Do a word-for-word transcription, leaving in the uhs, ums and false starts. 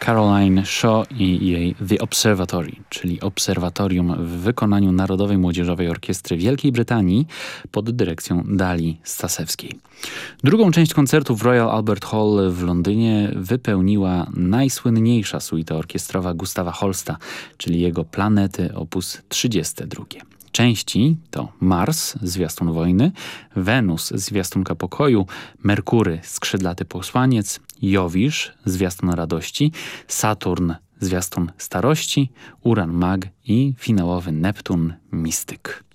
Caroline Shaw i jej The Observatory, czyli Obserwatorium w wykonaniu Narodowej Młodzieżowej Orkiestry Wielkiej Brytanii pod dyrekcją Dali Stasewskiej. Drugą część koncertu w Royal Albert Hall w Londynie wypełniła najsłynniejsza suita orkiestrowa Gustawa Holsta, czyli jego Planety op. trzydzieste drugie. Części to Mars, zwiastun wojny, Wenus, zwiastunka pokoju, Merkury, skrzydlaty posłaniec, Jowisz, zwiastun radości, Saturn, zwiastun starości, Uran, mag i finałowy Neptun, mistyk.